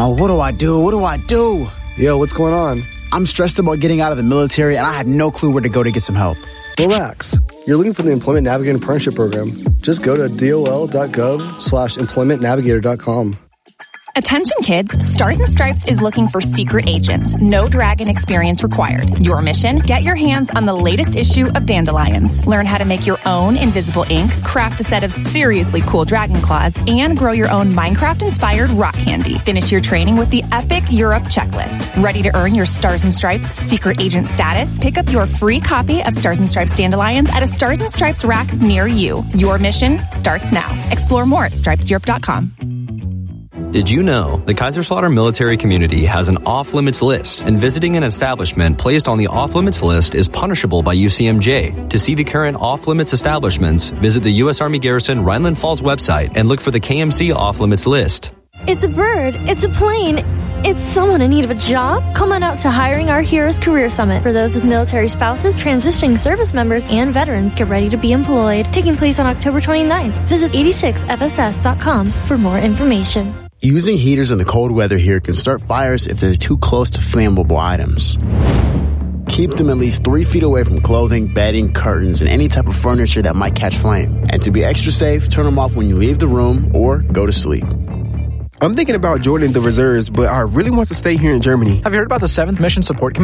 Oh, what do I do? Yo, what's going on? I'm stressed about getting out of the military, and I have no clue where to go to get some help. Relax. You're looking for the Employment Navigator Apprenticeship Program. Just go to dol.gov/employmentnavigator.com. Attention kids, Stars and Stripes is looking for secret agents. No dragon experience required. Your mission? Get your hands on the latest issue of Dandelions. Learn how to make your own invisible ink, craft a set of seriously cool dragon claws, and grow your own Minecraft-inspired rock candy. Finish your training with the Epic Europe Checklist. Ready to earn your Stars and Stripes secret agent status? Pick up your free copy of Stars and Stripes Dandelions at a Stars and Stripes rack near you. Your mission starts now. Explore more at stripeseurope.com. Did you know the Kaiserslautern military community has an off-limits list, and visiting an establishment placed on the off-limits list is punishable by UCMJ? To see the current off-limits establishments, visit the U.S. Army Garrison Rhineland Falls website and look for the KMC off-limits list. It's a bird. It's a plane. It's someone in need of a job. Come on out to Hiring Our Heroes Career Summit. For those with military spouses, transitioning service members, and veterans, get ready to be employed. Taking place on October 29th. Visit 86fss.com for more information. Using heaters in the cold weather here can start fires if they're too close to flammable items. Keep them at least 3 feet away from clothing, bedding, curtains, and any type of furniture that might catch flame. And to be extra safe, turn them off when you leave the room or go to sleep. I'm thinking about joining the reserves, but I really want to stay here in Germany. Have you heard about the 7th Mission Support Committee?